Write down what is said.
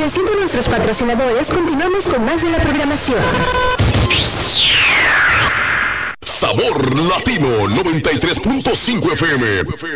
Agradeciendo a nuestros patrocinadores, continuamos con más de la programación. Sabor Latino 93.5 FM.